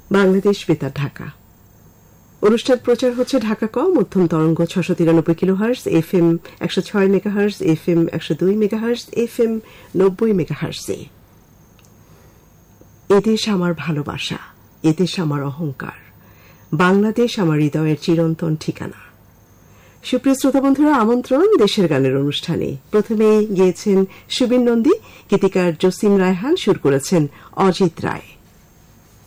বাংলাদেশ বেতার ঢাকা। অনুষ্ঠান প্রচার হচ্ছে ঢাকা ক মধ্যম তরঙ্গ 693 kilohertz, FM 106 megahertz, FM 102 megahertz, FM 90 মেগাহার্টজে। এদেশ আমার ভালোবাসা, এদেশ আমার অহংকার, বাংলাদেশ আমার হৃদয়ের চিরন্তন ঠিকানা। সুপ্রিয় শ্রোতা বন্ধুরা, আমন্ত্রণ দেশের গানের অনুষ্ঠানে। প্রথমেই গিয়েছেন সুবীর নন্দী, গীতিকার জসিম রায়হান, সুর করেছেন অজিত রায়।